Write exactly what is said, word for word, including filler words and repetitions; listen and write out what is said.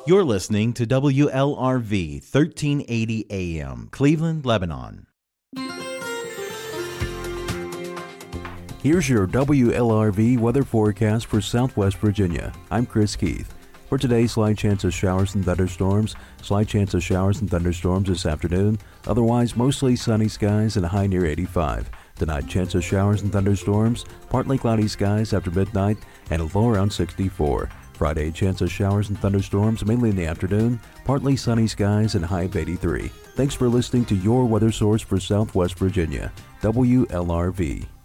You're listening to W L R V thirteen eighty A M, Cleveland, Lebanon. Here's your W L R V weather forecast for Southwest Virginia. I'm Chris Keith. For today, slight chance of showers and thunderstorms. Slight chance of showers and thunderstorms this afternoon. Otherwise, mostly sunny skies and a high near eighty-five. Tonight, chance of showers and thunderstorms. Partly cloudy skies after midnight and a low around sixty-four. Friday, chance of showers and thunderstorms mainly in the afternoon. Partly sunny skies and high of eighty-three. Thanks for listening to your weather source for Southwest Virginia, W L R V.